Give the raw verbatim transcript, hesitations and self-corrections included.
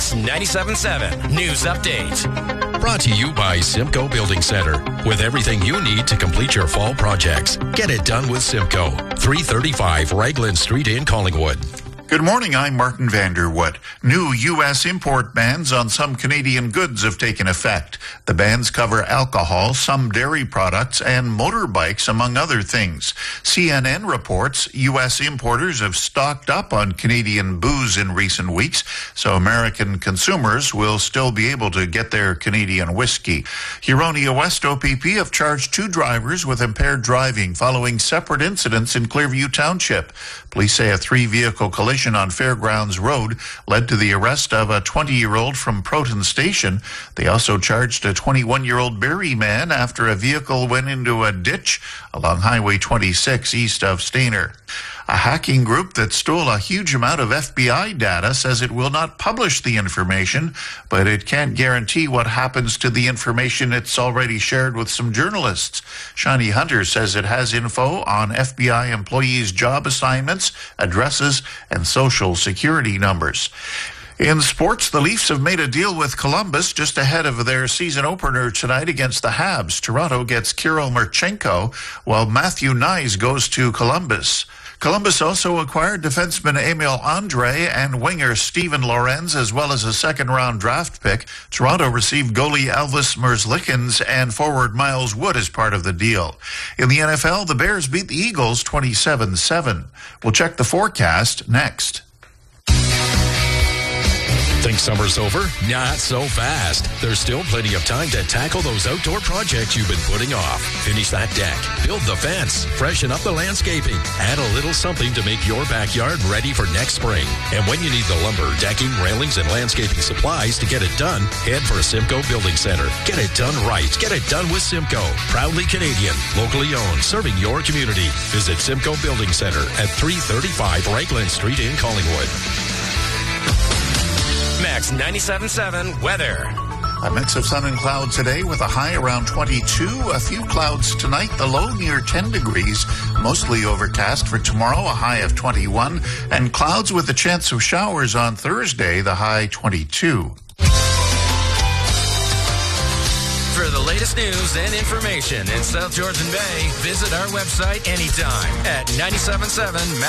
Max ninety-seven point seven News Update. Brought to you by Simcoe Building Center. With everything you need to complete your fall projects. Get it done with Simcoe. three thirty-five Raglan Street in Collingwood. Good morning, I'm Martin Vanderwood. New U S import bans on some Canadian goods have taken effect. The bans cover alcohol, some dairy products, and motorbikes, among other things. C N N reports U S importers have stocked up on Canadian booze in recent weeks, so American consumers will still be able to get their Canadian whiskey. Huronia West O P P have charged two drivers with impaired driving following separate incidents in Clearview Township. Police say a three-vehicle collision on Fairgrounds Road led to the arrest of a twenty-year-old from Proton Station. They also charged a twenty-one-year-old Barrie man after a vehicle went into a ditch along Highway twenty-six east of Stayner. A hacking group that stole a huge amount of F B I data says it will not publish the information, but it can't guarantee what happens to the information it's already shared with some journalists. Shiny Hunter says it has info on F B I employees' job assignments, addresses, and social security numbers. In sports, the Leafs have made a deal with Columbus just ahead of their season opener tonight against the Habs. Toronto gets Kirill Marchenko, while Matthew Nyes goes to Columbus. Columbus also acquired defenseman Emil Andre and winger Steven Lorenz, as well as a second-round draft pick. Toronto received goalie Elvis Merzlikins and forward Miles Wood as part of the deal. In the N F L, the Bears beat the Eagles twenty-seven seven. We'll check the forecast next. Think summer's over? Not so fast. There's still plenty of time to tackle those outdoor projects you've been putting off. Finish that deck, build the fence, freshen up the landscaping, add a little something to make your backyard ready for next spring. And when you need the lumber, decking, railings, and landscaping supplies to get it done, head for Simcoe Building Center. Get it done right. Get it done with Simcoe. Proudly Canadian, locally owned, serving your community. Visit Simcoe Building Center at three thirty-five Raglan Street in Collingwood. Max ninety-seven point seven weather. A mix of sun and cloud today with a high around twenty-two. A few clouds tonight, the low near ten degrees. Mostly overcast for tomorrow, a high of twenty-one. And clouds with a chance of showers on Thursday, the high twenty-two. For the latest news and information in South Georgian Bay, visit our website anytime at ninety-seven point seven Max.